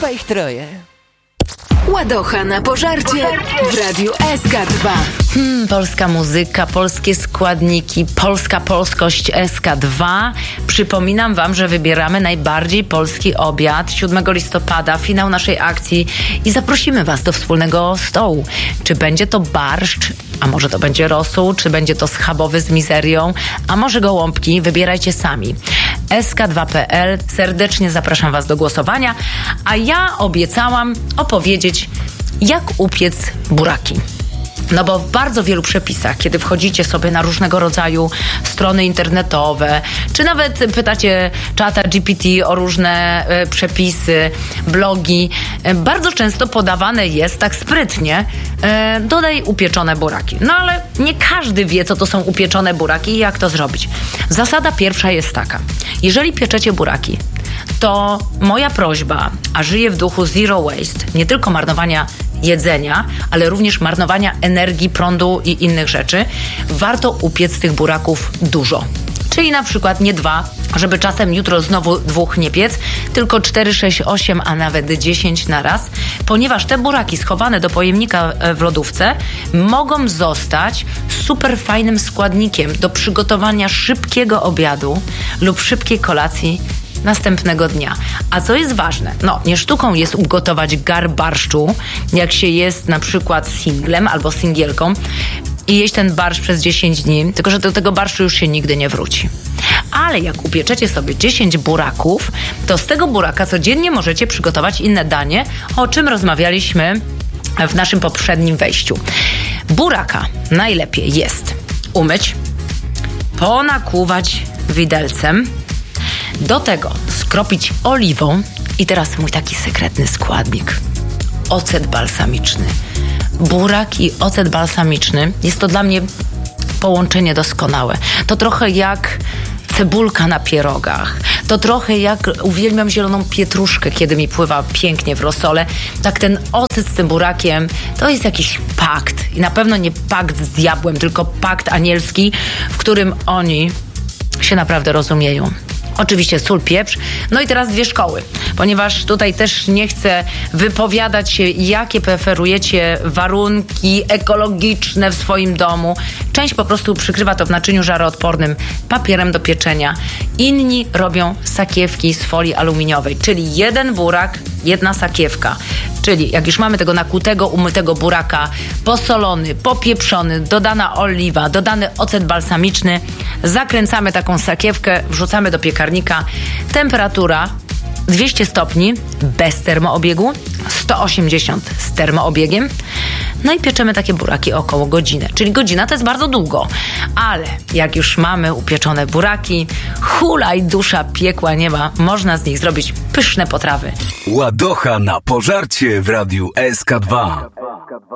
Chyba ich troje. Ładocha na pożarcie w Radiu SK2. Polska muzyka, polskie składniki, polska polskość SK2. Przypominam wam, że wybieramy najbardziej polski obiad 7 listopada, finał naszej akcji i zaprosimy was do wspólnego stołu. Czy będzie to barszcz, a może to będzie rosół, czy będzie to schabowy z mizerią, a może gołąbki, wybierajcie sami. SK2.pl, serdecznie zapraszam was do głosowania, a ja obiecałam opowiedzieć, jak upiec buraki. No bo w bardzo wielu przepisach, kiedy wchodzicie sobie na różnego rodzaju strony internetowe, czy nawet pytacie czata GPT o różne przepisy, blogi, bardzo często podawane jest tak sprytnie, dodaj upieczone buraki. No ale nie każdy wie, co to są upieczone buraki i jak to zrobić. Zasada pierwsza jest taka. Jeżeli pieczecie buraki, to moja prośba, a żyję w duchu zero waste, nie tylko marnowania jedzenia, ale również marnowania energii, prądu i innych rzeczy, warto upiec tych buraków dużo. Czyli na przykład nie 2, żeby czasem jutro znowu 2 nie piec, tylko 4, 6, 8, a nawet 10 na raz, ponieważ te buraki schowane do pojemnika w lodówce mogą zostać super fajnym składnikiem do przygotowania szybkiego obiadu lub szybkiej kolacji następnego dnia. A co jest ważne? No, nie sztuką jest ugotować gar barszczu, jak się jest na przykład singlem albo singielką i jeść ten barszcz przez 10 dni, tylko że do tego barszczu już się nigdy nie wróci. Ale jak upieczecie sobie 10 buraków, to z tego buraka codziennie możecie przygotować inne danie, o czym rozmawialiśmy w naszym poprzednim wejściu. Buraka najlepiej jest umyć, ponakłuwać widelcem, do tego skropić oliwą i teraz mój taki sekretny składnik. Ocet balsamiczny. Burak i ocet balsamiczny jest to dla mnie połączenie doskonałe. To trochę jak cebulka na pierogach. To trochę jak uwielbiam zieloną pietruszkę, kiedy mi pływa pięknie w rosole. Tak ten ocet z tym burakiem to jest jakiś pakt. I na pewno nie pakt z diabłem, tylko pakt anielski, w którym oni się naprawdę rozumieją. Oczywiście sól, pieprz. No i teraz 2 szkoły, ponieważ tutaj też nie chcę wypowiadać się, jakie preferujecie warunki ekologiczne w swoim domu. Część po prostu przykrywa to w naczyniu żaroodpornym papierem do pieczenia. Inni robią sakiewki z folii aluminiowej, czyli 1 burak, 1 sakiewka. Czyli jak już mamy tego nakłutego, umytego buraka, posolony, popieprzony, dodana oliwa, dodany ocet balsamiczny, zakręcamy taką sakiewkę, wrzucamy do piekarnika. Temperatura 200 stopni bez termoobiegu, 180 z termoobiegiem. No i pieczemy takie buraki około godziny. Czyli godzina to jest bardzo długo. Ale jak już mamy upieczone buraki, hulaj dusza, piekła nie ma, można z nich zrobić pyszne potrawy. Ładocha na pożarcie w Radiu SK2.